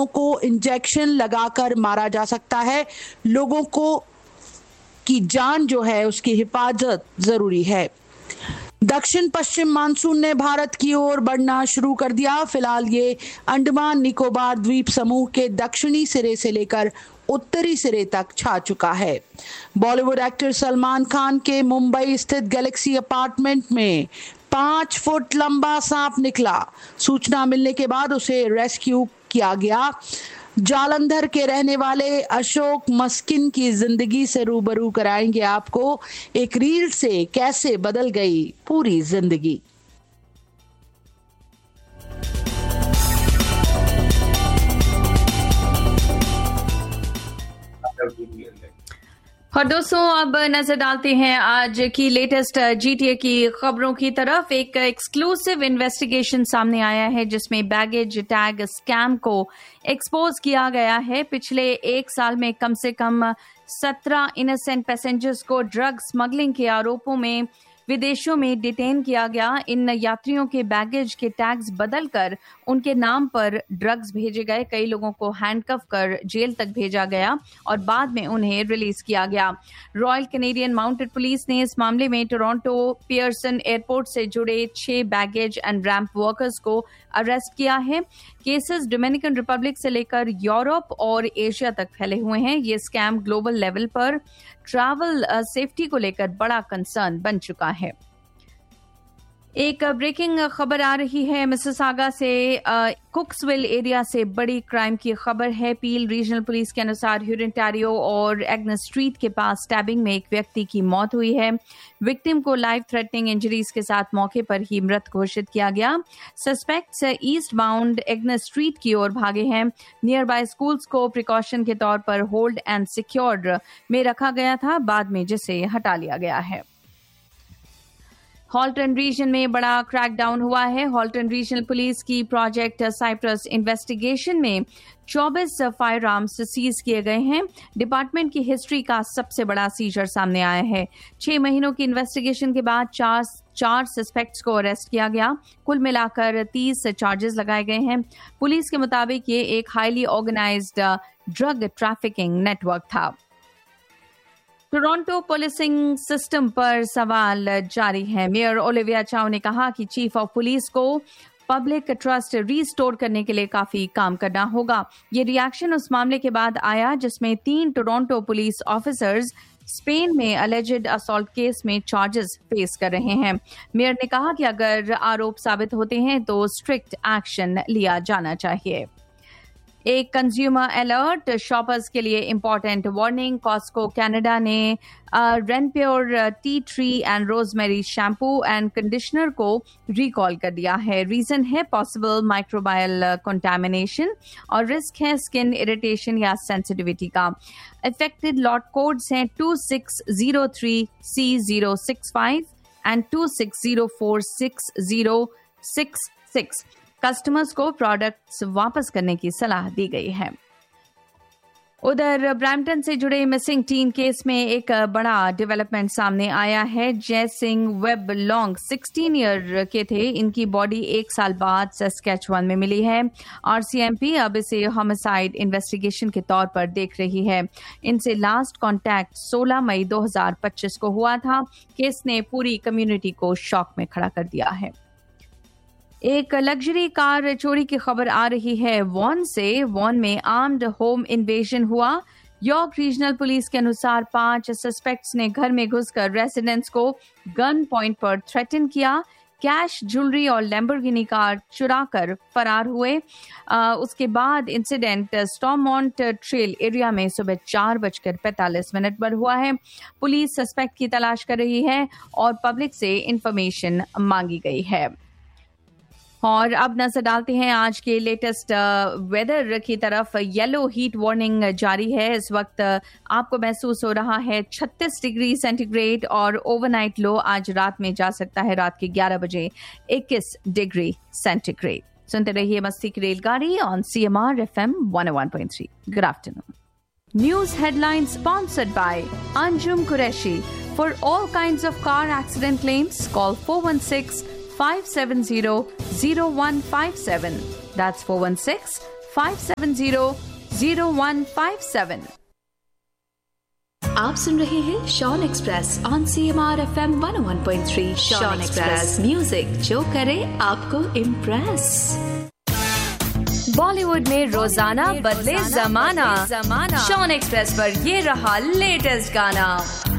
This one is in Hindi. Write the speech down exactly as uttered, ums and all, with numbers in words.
लोगों को इंजेक्शन लगाकर मारा जा सकता है। लोगों को की जान जो है उसकी हिफाजत जरूरी है। दक्षिण पश्चिम मानसून ने भारत की ओर बढ़ना शुरू कर दिया। फिलहाल ये अंडमान निकोबार द्वीप समूह के दक्षिणी सिरे से लेकर उत्तरी सिरे तक छा चुका है। बॉलीवुड एक्टर सलमान खान के मुंबई स्थित गैलेक्सी अपार्टमेंट में पांच फुट लंबा सांप निकला। सूचना मिलने के बाद उसे रेस्क्यू किया गया। जालंधर के रहने वाले अशोक मस्किन की जिंदगी से रूबरू कराएंगे आपको। एक रील से कैसे बदल गई पूरी जिंदगी। और दोस्तों अब नजर डालते हैं आज की लेटेस्ट जीटीए की खबरों की तरफ। एक एक्सक्लूसिव इन्वेस्टिगेशन सामने आया है जिसमें बैगेज टैग स्कैम को एक्सपोज किया गया है। पिछले एक साल में कम से कम सत्रह इनोसेंट पैसेंजर्स को ड्रग स्मगलिंग के आरोपों में विदेशों में डिटेन किया गया। इन यात्रियों के बैगेज के टैग्स बदलकर उनके नाम पर ड्रग्स भेजे गए। कई लोगों को हैंडकफ कर जेल तक भेजा गया और बाद में उन्हें रिलीज किया गया। रॉयल कैनेडियन माउंटेड पुलिस ने इस मामले में टोरंटो पियर्सन एयरपोर्ट से जुड़े छह बैगेज एंड रैंप वर्कर्स को अरेस्ट किया है। केसेस डोमिनिकन रिपब्लिक से लेकर यूरोप और एशिया तक फैले हुए हैं। ये स्कैम ग्लोबल लेवल पर ट्रैवल सेफ्टी को लेकर बड़ा कंसर्न बन चुका है। एक ब्रेकिंग खबर आ रही है मिसिसागा से। कुक्सविल एरिया से बड़ी क्राइम की खबर है। पील रीजनल पुलिस के अनुसार ह्यूरिन और एग्नेस स्ट्रीट के पास स्टैबिंग में एक व्यक्ति की मौत हुई है। विक्टिम को लाइफ थ्रेटनिंग इंजरीज के साथ मौके पर ही मृत घोषित किया गया। Suspects east bound Agnes street की ओर भागे हैं। नियर बाय स्कूल्स को प्रिकॉशन के तौर पर होल्ड एंड सिक्योर्ड में रखा गया था, बाद में जिसे हटा लिया गया है। हॉल्टन रीजन में बड़ा क्रैकडाउन हुआ है। हॉल्टन रीजनल पुलिस की प्रोजेक्ट साइप्रस इन्वेस्टिगेशन में चौबीस फायर आर्म्स सीज किए गए हैं। डिपार्टमेंट की हिस्ट्री का सबसे बड़ा सीजर सामने आया है। छह महीनों की इन्वेस्टिगेशन के बाद चार चार सस्पेक्ट्स को अरेस्ट किया गया। कुल मिलाकर तीस चार्जेस लगाए गए हैं। पुलिस के मुताबिक ये एक highly organised drug trafficking network था। टोरंटो पुलिसिंग सिस्टम पर सवाल जारी है। मेयर ओलिविया चाओ ने कहा कि चीफ ऑफ पुलिस को पब्लिक ट्रस्ट रीस्टोर करने के लिए काफी काम करना होगा। ये रिएक्शन उस मामले के बाद आया जिसमें तीन टोरंटो पुलिस ऑफिसर्स स्पेन में अलेजेड असॉल्ट केस में चार्जेस फेस कर रहे हैं। मेयर ने कहा कि अगर आरोप साबित होते हैं तो स्ट्रिक्ट एक्शन लिया जाना चाहिए। एक कंज्यूमर अलर्ट, शॉपर्स के लिए इंपॉर्टेंट वार्निंग। कॉस्को कनाडा ने रेनप्योर tea tree and rosemary shampoo and conditioner को रिकॉल कर दिया है। रीजन है पॉसिबल माइक्रोबायल कंटामिनेशन और रिस्क है स्किन इरिटेशन या सेंसिटिविटी का। इफेक्टेड लॉट कोड्स हैं to six zero three C zero six five and to six zero four six zero six six. Customers को प्रोडक्ट्स वापस करने की सलाह दी गई है। उधर ब्रैम्पटन से जुड़े मिसिंग टीन केस में एक बड़ा डेवलपमेंट सामने आया है। जय सिंह वेब लॉन्ग सोलह ईयर के थे। इनकी बॉडी एक साल बाद सस्केचुअन में मिली है। आरसीएमपी अब इसे होमिसाइड इन्वेस्टिगेशन के तौर पर देख रही है। इनसे लास्ट कांटेक्ट सोलह मई दो हज़ार पच्चीस को हुआ था। केस ने पूरी कम्युनिटी को शॉक में खड़ा कर दिया है। एक लग्जरी कार चोरी की खबर आ रही है वॉन से। वॉन में आर्म्ड होम इन्वेजन हुआ। यॉर्क रीजनल पुलिस के अनुसार पांच सस्पेक्ट्स ने घर में घुसकर रेजिडेंट्स को गन पॉइंट पर थ्रेटन किया। कैश, ज्वेलरी और लैम्बोर्गिनी कार चुरा कर फरार हुए। आ, उसके बाद इंसिडेंट स्टॉर्मॉन्ट ट्रेल एरिया में सुबह चार बजकर पैंतालीस मिनट पर हुआ है। पुलिस सस्पेक्ट की तलाश कर रही है और पब्लिक से इंफॉर्मेशन मांगी गई है। और अब नजर डालते हैं आज के लेटेस्ट वेदर की तरफ। येलो हीट वार्निंग जारी है। इस वक्त आपको महसूस हो रहा है छत्तीस डिग्री सेंटीग्रेड और ओवरनाइट लो आज रात में जा सकता है रात के ग्यारह बजे इक्कीस डिग्री सेंटीग्रेड। सुनते रहिए मस्ती की रेलगाड़ी on CMR FM one O one point three. Good afternoon. News headline sponsored by Anjum Qureshi. For all kinds of car accident claims call four one six five seven zero zero one five seven. That's four one six five seven zero zero one five seven. आप सुन रहे हैं Shawn express on C M R F M one O one point three. Shawn express, music जो करे आपको इम्प्रेस। बॉलीवुड में रोजाना बदले जमाना, शॉन एक्सप्रेस पर ये रहा लेटेस्ट गाना।